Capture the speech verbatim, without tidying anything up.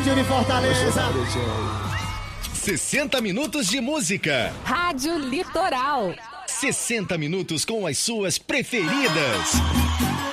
Cabritinho de Fortaleza. sessenta minutos de música. Rádio Litoral. sessenta minutos com as suas preferidas.